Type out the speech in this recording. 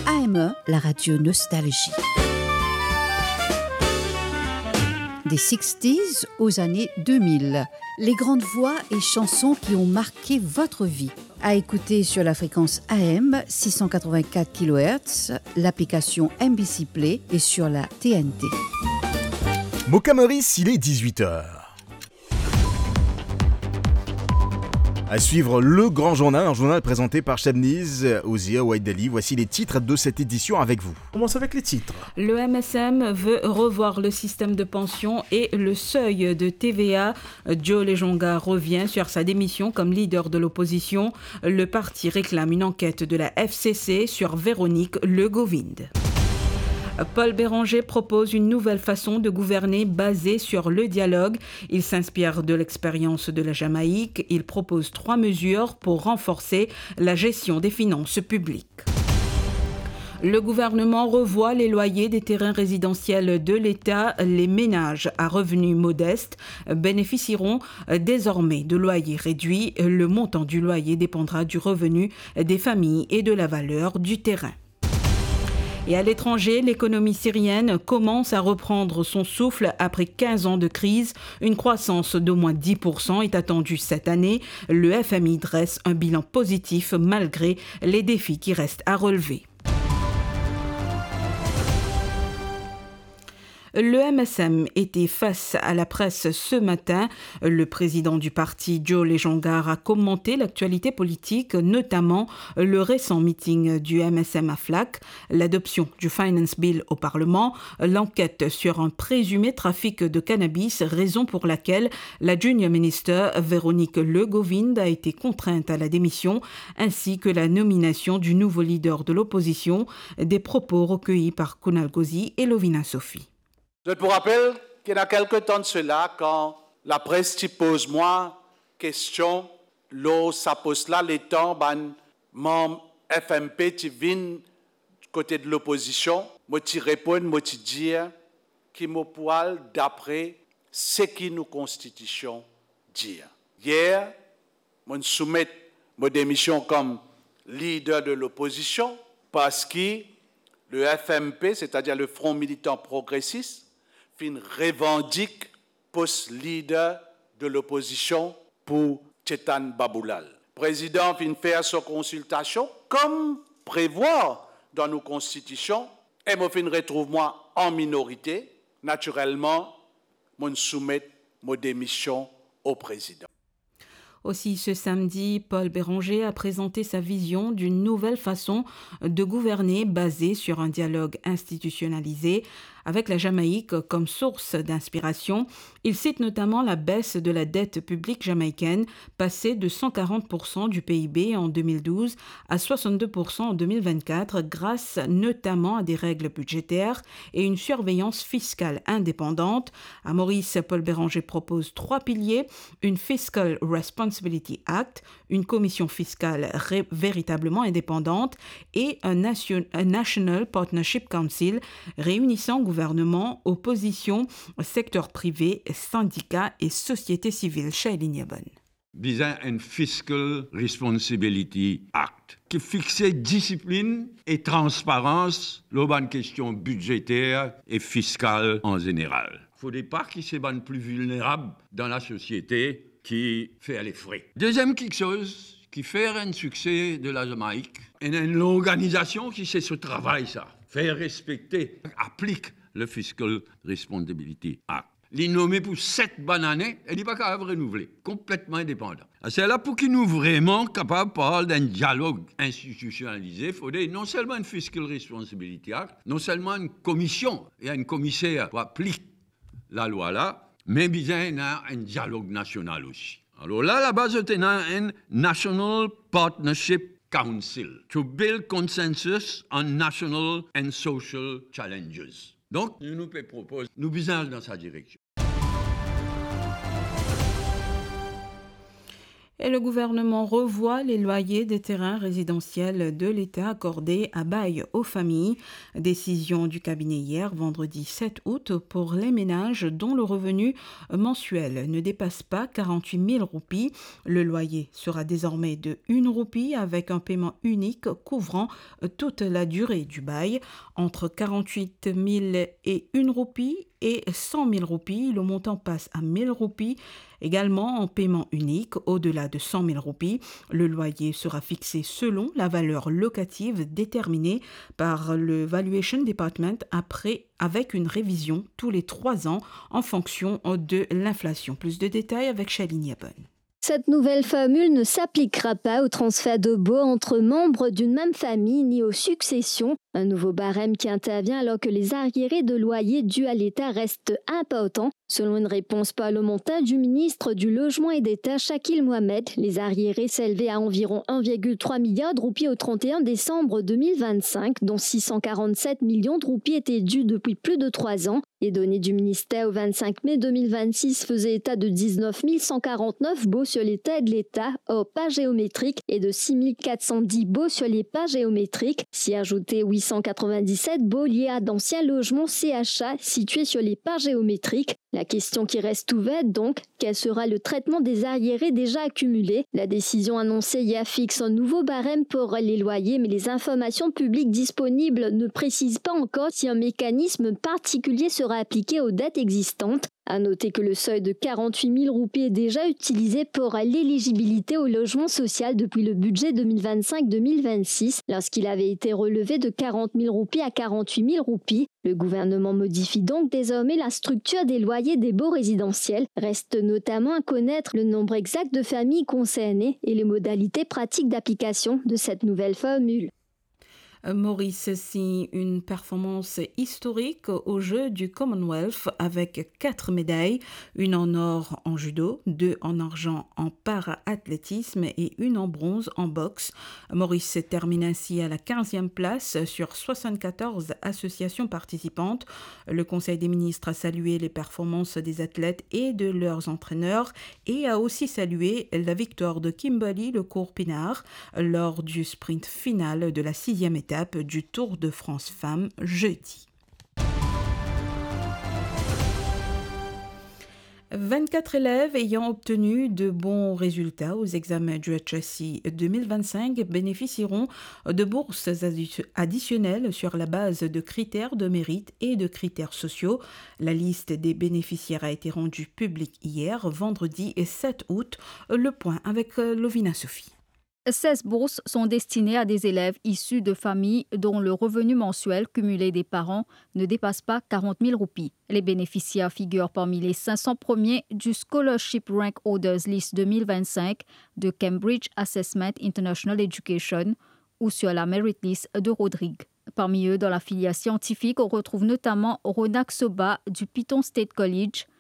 AME, la radio Nostalgie. Des 60s aux années 2000, les grandes voix et chansons qui ont marqué votre vie. À écouter sur la fréquence AM 684 kHz, l'application MBC Play et sur la TNT. Moka Maurice, il est 18h. À suivre le grand journal, un journal présenté par Shabniz Ouzia Ouaidali. Voici les titres de cette édition avec vous. On commence avec les titres. Le MSM veut revoir le système de pension et le seuil de TVA. Joe Lejonga revient sur sa démission comme leader de l'opposition. Le parti réclame une enquête de la FCC sur Véronique Legovind. Paul Béranger propose une nouvelle façon de gouverner basée sur le dialogue. Il s'inspire de l'expérience de la Jamaïque. Il propose 3 mesures pour renforcer la gestion des finances publiques. Le gouvernement revoit les loyers des terrains résidentiels de l'État. Les ménages à revenus modestes bénéficieront désormais de loyers réduits. Le montant du loyer dépendra du revenu des familles et de la valeur du terrain. Et à l'étranger, l'économie syrienne commence à reprendre son souffle après 15 ans de crise. Une croissance d'au moins 10% est attendue cette année. Le FMI dresse un bilan positif malgré les défis qui restent à relever. Le MSM était face à la presse ce matin. Le président du parti, Joe Lejonga, a commenté l'actualité politique, notamment le récent meeting du MSM à FLAC, l'adoption du Finance Bill au Parlement, l'enquête sur un présumé trafic de cannabis, raison pour laquelle la Junior Minister Véronique Legovind a été contrainte à la démission, ainsi que la nomination du nouveau leader de l'opposition, des propos recueillis par Kunal Ghozi et Lovina Sophie. Je vous rappelle qu'il y a quelque temps de cela, quand la presse pose moi question, l'eau ça pose là, les temps, membre FMP qui vient du côté de l'opposition, moi qui réponds, moi qui dis, qui me poil d'après ce qui nous constitution dit. Hier, moi soumets ma démission comme leader de l'opposition parce que le FMP, c'est-à-dire le Front militant progressiste, revendique poste leader de l'opposition pour Tchetan Baboulal. Le président vient faire sa consultation comme prévoir dans nos constitutions et me retrouve moi en minorité. Naturellement, je soumets ma démission au président. Aussi, ce samedi, Paul Béranger a présenté sa vision d'une nouvelle façon de gouverner basée sur un dialogue institutionnalisé avec la Jamaïque comme source d'inspiration. Il cite notamment la baisse de la dette publique jamaïcaine, passée de 140% du PIB en 2012 à 62% en 2024, grâce notamment à des règles budgétaires et une surveillance fiscale indépendante. À Maurice, Paul Béranger propose 3 piliers: une Fiscal Responsibility Act, une commission fiscale véritablement indépendante et un National Partnership Council réunissant gouvernement, opposition, secteur privé, syndicats et société civile. Shailin Yabon. Bizarre un Fiscal Responsibility Act qui fixait discipline et transparence lors de questions budgétaires et fiscales en général. Il ne faudrait pas qu'ils soient plus vulnérables dans la société qui fait les frais. Deuxième quelque chose qui fait un succès de la Jamaïque, et une organisation qui sait ce travail, ça, fait respecter, applique le Fiscal Responsibility Act. Il est nommé pour 7 bonnes années, et il n'est pas capable de renouveler, complètement indépendant. C'est là pour qu'il nous vraiment capable de parler d'un dialogue institutionnalisé. Il faudrait non seulement une Fiscal Responsibility Act, non seulement une commission et un commissaire pour appliquer la loi là, mais bien un dialogue national aussi. Alors là, la base est un National Partnership Council to build consensus on national and social challenges. Donc, nous proposons, nous visons dans sa direction. Et le gouvernement revoit les loyers des terrains résidentiels de l'État accordés à bail aux familles. Décision du cabinet hier, vendredi 7 août, pour les ménages dont le revenu mensuel ne dépasse pas 48 000 roupies. Le loyer sera désormais de 1 roupie avec un paiement unique couvrant toute la durée du bail. Entre 48 000 et 1 roupie et 100 000 roupies, le montant passe à 1 000 roupies. Également en paiement unique, au-delà de 100 000 roupies, le loyer sera fixé selon la valeur locative déterminée par le Valuation Department avec une révision tous les 3 ans en fonction de l'inflation. Plus de détails avec Shaline Yabon. Cette nouvelle formule ne s'appliquera pas au transfert de baux entre membres d'une même famille ni aux successions. Un nouveau barème qui intervient alors que les arriérés de loyer dus à l'État restent importants. Selon une réponse parlementaire du ministre du Logement et des Terres, Shakil Mohamed, les arriérés s'élevaient à environ 1,3 milliard de roupies au 31 décembre 2025, dont 647 millions de roupies étaient dus depuis plus de 3 ans. Les données du ministère au 25 mai 2026 faisaient état de 19 149 baux sur les terres de l'État hors pas géométriques et de 6 410 baux sur les pas géométriques. S'y ajoutaient 897 baux liés à d'anciens logements CHA situés sur les pas géométriques. La question qui reste ouverte donc, quel sera le traitement des arriérés déjà accumulés? La décision annoncée hier fixe un nouveau barème pour les loyers, mais les informations publiques disponibles ne précisent pas encore si un mécanisme particulier sera appliqué aux dettes existantes. À noter que le seuil de 48 000 roupies est déjà utilisé pour l'éligibilité au logement social depuis le budget 2025-2026, lorsqu'il avait été relevé de 40 000 roupies à 48 000 roupies. Le gouvernement modifie donc désormais la structure des loyers des baux résidentiels. Reste notamment à connaître le nombre exact de familles concernées et les modalités pratiques d'application de cette nouvelle formule. Maurice signe une performance historique aux Jeux du Commonwealth avec 4 médailles, une en or en judo, 2 en argent en para-athlétisme et 1 en bronze en boxe. Maurice termine ainsi à la 15e place sur 74 associations participantes. Le Conseil des ministres a salué les performances des athlètes et de leurs entraîneurs et a aussi salué la victoire de Kimberly Lecourt-Pinard lors du sprint final de la 6e étape du Tour de France Femmes jeudi. 24 élèves ayant obtenu de bons résultats aux examens du HSC 2025 bénéficieront de bourses additionnelles sur la base de critères de mérite et de critères sociaux. La liste des bénéficiaires a été rendue publique hier, vendredi 7 août. Le point avec Lovina Sophie. 16 bourses sont destinées à des élèves issus de familles dont le revenu mensuel cumulé des parents ne dépasse pas 40 000 roupies. Les bénéficiaires figurent parmi les 500 premiers du Scholarship Rank Orders List 2025 de Cambridge Assessment International Education ou sur la Merit List de Rodrigue. Parmi eux, dans la filière scientifique, on retrouve notamment Ronak Soba du Python State College,